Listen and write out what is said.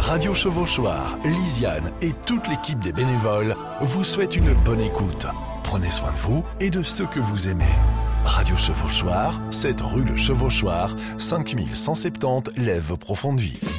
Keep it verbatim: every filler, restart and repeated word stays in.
Radio Chevauchoir, Lisiane et toute l'équipe des bénévoles vous souhaitent une bonne écoute. Prenez soin de vous et de ceux que vous aimez. Radio Chevauchoir, sept rue Le Chevauchoir, cinq mille cent soixante-dix Lèves Profondevie.